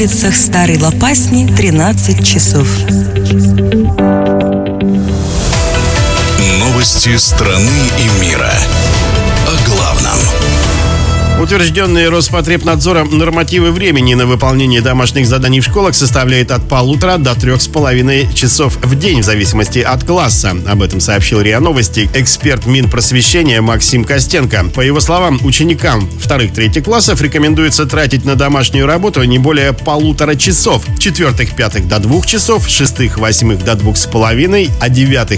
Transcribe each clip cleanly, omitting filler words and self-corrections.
улицах Старой Лопасни 13 часов. Новости страны и мира. О главном. Утвержденные Роспотребнадзором нормативы времени на выполнение домашних заданий в школах составляют от 1,5 до 3,5 часов в день, в зависимости от класса. Об этом сообщил РИА Новости эксперт Минпросвещения Максим Костенко. По его словам, ученикам 2-3 классов рекомендуется тратить на домашнюю работу не более 1,5 часов, 4-5 до 2 часов, 6-8 до 2,5, а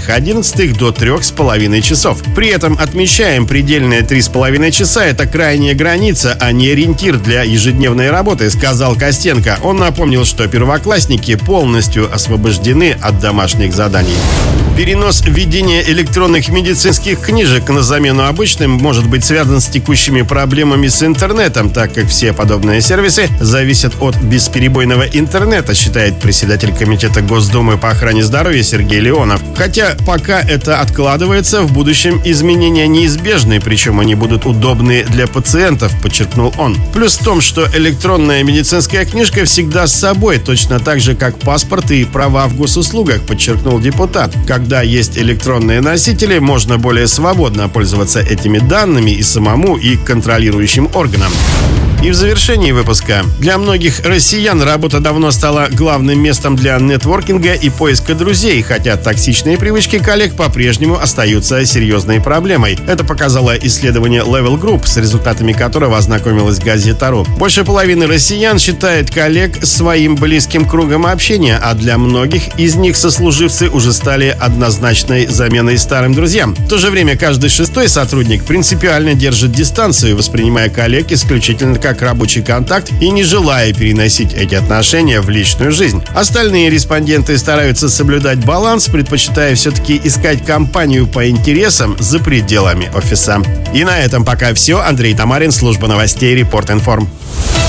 9-11 до 3,5 часов. При этом отмечаем, предельные 3,5 часа – это крайняя граница, а не ориентир для ежедневной работы, сказал Костенко. Он напомнил, что первоклассники полностью освобождены от домашних заданий. Перенос введения электронных медицинских книжек на замену обычным может быть связан с текущими проблемами с интернетом, так как все подобные сервисы зависят от бесперебойного интернета, считает председатель Комитета Госдумы по охране здоровья Сергей Леонов. Хотя пока это откладывается, в будущем изменения неизбежны, причем они будут удобны для пациентов, подчеркнул он. Плюс в том, что электронная медицинская книжка всегда с собой, точно так же, как паспорт и права в госуслугах, подчеркнул депутат. Когда есть электронные носители, можно более свободно пользоваться этими данными и самому, и контролирующим органам. И в завершении выпуска. Для многих россиян работа давно стала главным местом для нетворкинга и поиска друзей, хотя токсичные привычки коллег по-прежнему остаются серьезной проблемой. Это показало исследование Level Group, с результатами которого ознакомилась Газета.ру. Больше половины россиян считает коллег своим близким кругом общения, а для многих из них сослуживцы уже стали однозначной заменой старым друзьям. В то же время каждый 6-й сотрудник принципиально держит дистанцию, воспринимая коллег исключительно как рабочий контакт и не желая переносить эти отношения в личную жизнь. Остальные респонденты стараются соблюдать баланс, предпочитая все-таки искать компанию по интересам за пределами офиса. И на этом пока все. Андрей Тамарин, служба новостей Репорт Информ.